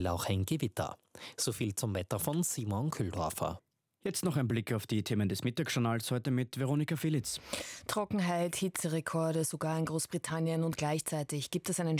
auch ein Gewitter. So viel zum Wetter von Simon Kühldorfer. Jetzt noch ein Blick auf die Themen des Mittagsjournals, heute mit Veronika Filitz. Trockenheit, Hitzerekorde sogar in Großbritannien und gleichzeitig gibt es einen